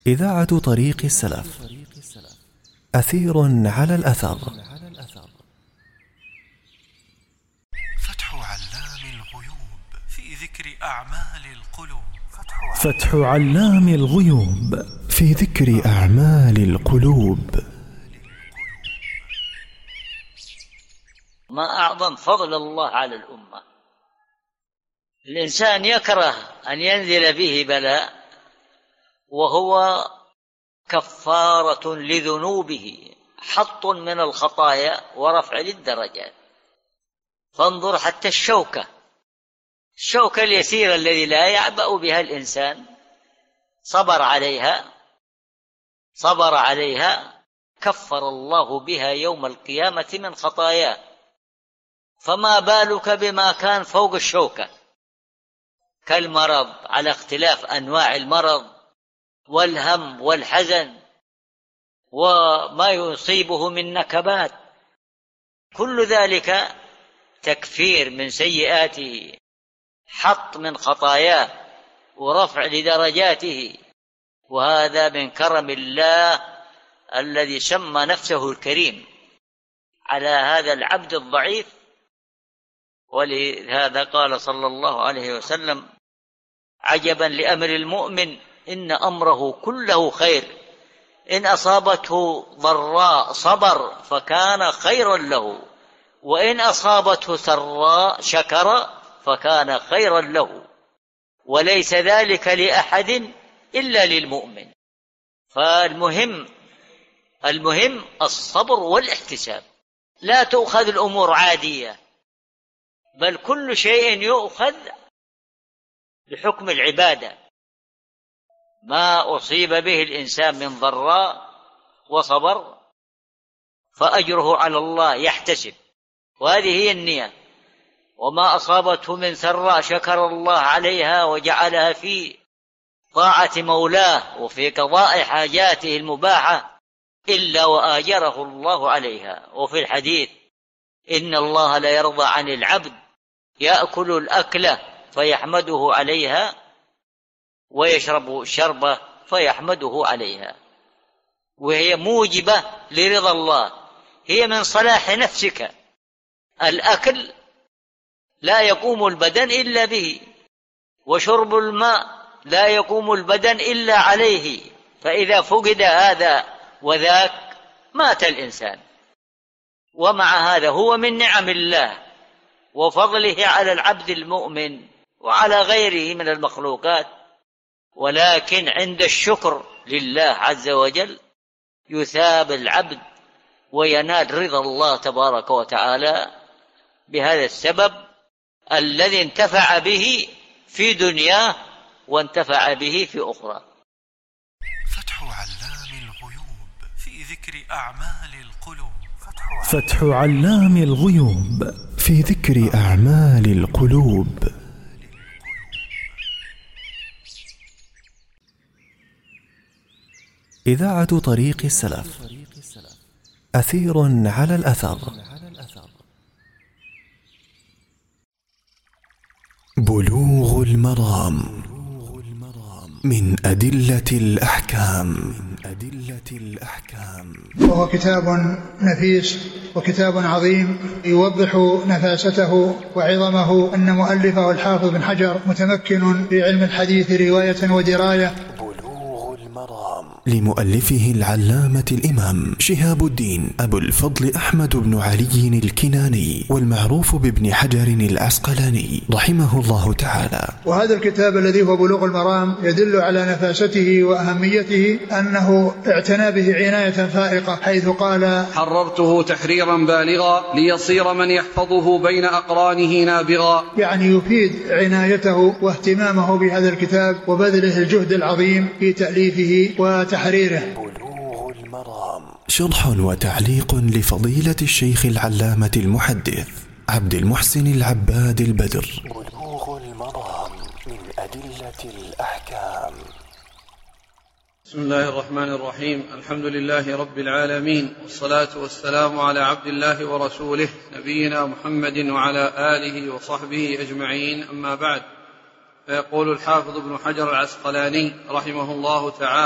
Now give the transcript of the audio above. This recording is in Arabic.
إذاعة طريق السلف. أثير على الأثر. فتح علام الغيوب في ذكر أعمال القلوب. فتح علام الغيوب في ذكر أعمال القلوب. ما أعظم فضل الله على الأمة. الإنسان يكره أن ينزل به بلاء وهو كفارة لذنوبه، حط من الخطايا ورفع للدرجات. فانظر حتى الشوكة اليسيرة الذي لا يعبأ بها الإنسان صبر عليها كفر الله بها يوم القيامة من خطاياه، فما بالك بما كان فوق الشوكة كالمرض على اختلاف أنواع المرض والهم والحزن وما يصيبه من نكبات، كل ذلك تكفير من سيئاته، حط من خطاياه ورفع لدرجاته. وهذا من كرم الله الذي سمى نفسه الكريم على هذا العبد الضعيف. ولهذا قال صلى الله عليه وسلم: عجبا لأمر المؤمن إن أمره كله خير، إن أصابته ضراء صبر فكان خيرا له، وإن أصابته سراء شكر فكان خيرا له، وليس ذلك لأحد إلا للمؤمن. فالمهم الصبر والاحتساب، لا تؤخذ الأمور عادية، بل كل شيء يؤخذ بحكم العبادة. ما أصيب به الإنسان من ضراء وصبر فأجره على الله يحتسب، وهذه هي النية. وما أصابته من سراء شكر الله عليها وجعلها في طاعة مولاه وفي قضاء حاجاته المباحة إلا وآجره الله عليها. وفي الحديث: إن الله لا يرضى عن العبد يأكل الأكلة فيحمده عليها ويشرب الشربة فيحمده عليها، وهي موجبة لرضا الله، هي من صلاح نفسك. الأكل لا يقوم البدن إلا به، وشرب الماء لا يقوم البدن إلا عليه، فإذا فقد هذا وذاك مات الإنسان. ومع هذا هو من نعم الله وفضله على العبد المؤمن وعلى غيره من المخلوقات. ولكن عند الشكر لله عز وجل يثاب العبد وينال رضا الله تبارك وتعالى بهذا السبب الذي انتفع به في دنياه وانتفع به في أخرى. فتح علام الغيوب في ذكر أعمال القلوب. فتح علام الغيوب في ذكر أعمال القلوب. إذاعة طريق السلف. أثير على الأثر. بلوغ المرام من أدلة الأحكام. وهو كتاب نفيس وكتاب عظيم يوضح نفاسته وعظمه. أن مؤلفه الحافظ بن حجر متمكن في علم الحديث رواية ودراية. لمؤلفه العلامة الإمام شهاب الدين أبو الفضل أحمد بن علي الكناني، والمعروف بابن حجر العسقلاني رحمه الله تعالى. وهذا الكتاب الذي هو بلوغ المرام يدل على نفاسته وأهميته، أنه اعتنى به عناية فائقة، حيث قال: حررته تحريرا بالغا ليصير من يحفظه بين أقرانه نابغا. يعني يفيد عنايته واهتمامه بهذا الكتاب وبذله الجهد العظيم في تأليفه وتحريره. بلوغ المرام شرح وتعليق لفضيلة الشيخ العلامة المحدث عبد المحسن العباد البدر. بلوغ المرام من أدلة الأحكام. بسم الله الرحمن الرحيم. الحمد لله رب العالمين، والصلاة والسلام على عبد الله ورسوله نبينا محمد وعلى آله وصحبه أجمعين، أما بعد. فيقول الحافظ ابن حجر العسقلاني رحمه الله تعالى: